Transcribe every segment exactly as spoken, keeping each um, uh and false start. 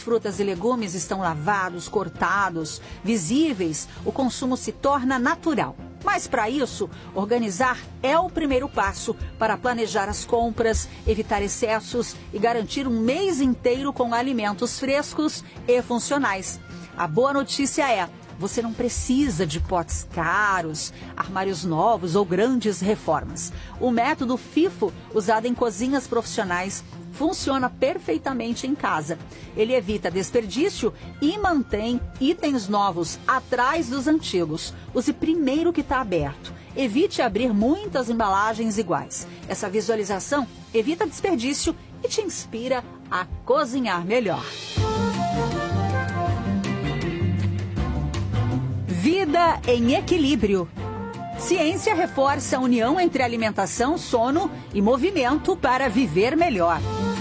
frutas e legumes estão lavados, cortados, visíveis, o consumo se torna natural. Mas para isso, organizar é o primeiro passo para planejar as compras, evitar excessos e garantir um mês inteiro com alimentos frescos e funcionais. A boa notícia é: você não precisa de potes caros, armários novos ou grandes reformas. O método FIFO, usado em cozinhas profissionais, funciona perfeitamente em casa. Ele evita desperdício e mantém itens novos atrás dos antigos. Use primeiro o que está aberto. Evite abrir muitas embalagens iguais. Essa visualização evita desperdício e te inspira a cozinhar melhor. Vida em equilíbrio. Ciência reforça a união entre alimentação, sono e movimento para viver melhor.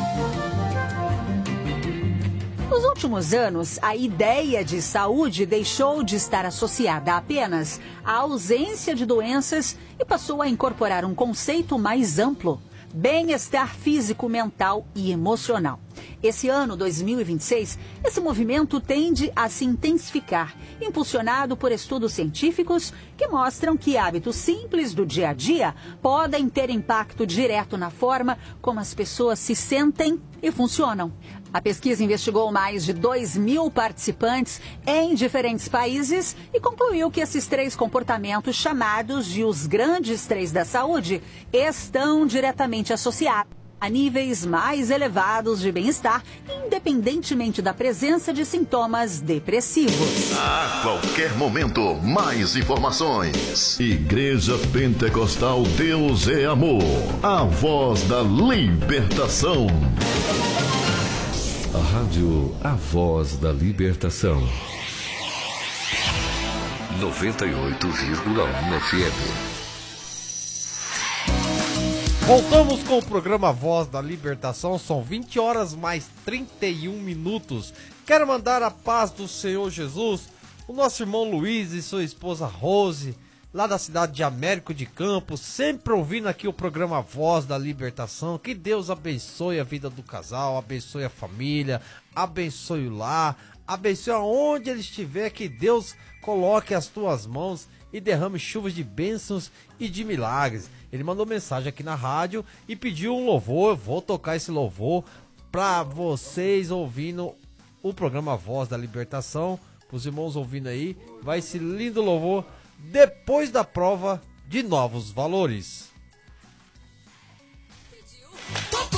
Nos últimos anos, a ideia de saúde deixou de estar associada apenas à ausência de doenças e passou a incorporar um conceito mais amplo: bem-estar físico, mental e emocional. Esse ano, dois mil e vinte e seis, esse movimento tende a se intensificar, impulsionado por estudos científicos que mostram que hábitos simples do dia a dia podem ter impacto direto na forma como as pessoas se sentem e funcionam. A pesquisa investigou mais de dois mil participantes em diferentes países e concluiu que esses três comportamentos, chamados de os grandes três da saúde, estão diretamente associados a níveis mais elevados de bem-estar, independentemente da presença de sintomas depressivos. A qualquer momento, mais informações. Igreja Pentecostal Deus é Amor, a voz da libertação. A rádio A Voz da Libertação. noventa e oito vírgula um F M. Voltamos com o programa Voz da Libertação, são vinte horas mais trinta e um minutos. Quero mandar a paz do Senhor Jesus, o nosso irmão Luiz e sua esposa Rose, lá da cidade de Américo de Campos, sempre ouvindo aqui o programa Voz da Libertação. Que Deus abençoe a vida do casal, abençoe a família, abençoe o lar, abençoe aonde ele estiver, que Deus coloque as tuas mãos e derrame chuvas de bênçãos e de milagres. Ele mandou mensagem aqui na rádio e pediu um louvor. Eu vou tocar esse louvor para vocês ouvindo o programa Voz da Libertação, para os irmãos ouvindo aí. Vai esse lindo louvor depois da prova de novos valores.